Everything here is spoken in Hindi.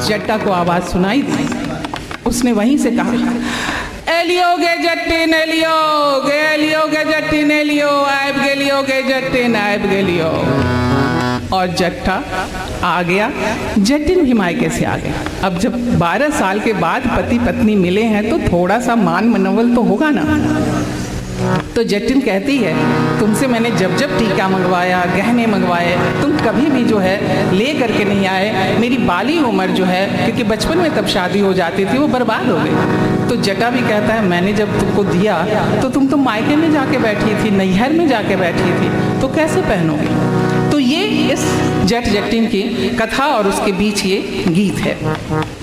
जट्टा को आवाज़ सुनाई दी। उसने वहीं से कहा, एलियो गे जट्टिन एलियो गे जट्टिन एलियो, आयब गेलियो गे जट्टिन आयब गेलियो। और जट्टा आ गया, जट्टिन भी मायके से आ गया। अब जब 12 साल के बाद पति पत्नी मिले हैं तो थोड़ा सा मान मनोबल तो होगा ना। तो जट्टिन कहती है, तुमसे मैंने जब जब टीका मंगवाया, गहने मंगवाए, तुम कभी भी जो है ले करके नहीं आए। मेरी बाली उम्र जो है, क्योंकि बचपन में तब शादी हो जाती थी, वो बर्बाद हो गई। तो जट्टा भी कहता है, मैंने जब तुमको दिया तो तुम तो मायके में जाके बैठी थी, नैहर में जाके बैठी थी, तो कैसे पहनोगी। तो ये इस जट जट्टिन की कथा और उसके बीच ये गीत है।